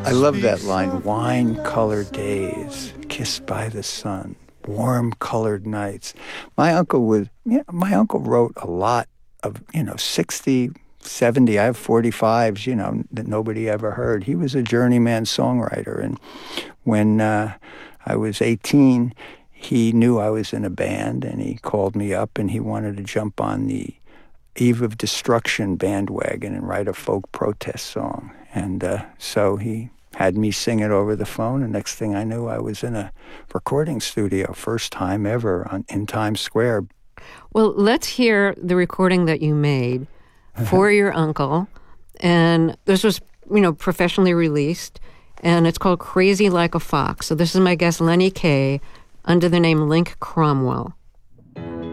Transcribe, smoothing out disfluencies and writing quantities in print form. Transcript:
I love that line, wine-colored days, kissed by the sun, warm-colored nights. My uncle wrote a lot of, 60, 70, I have 45s, that nobody ever heard. He was a journeyman songwriter, and when I was 18, he knew I was in a band, and he called me up, and he wanted to jump on the Eve of Destruction bandwagon and write a folk protest song. And so he had me sing it over the phone, and next thing I knew, I was in a recording studio, first time ever in Times Square. Well, let's hear the recording that you made for your uncle. And this was, professionally released, and it's called Crazy Like a Fox. So this is my guest, Lenny Kaye, under the name Link Cromwell.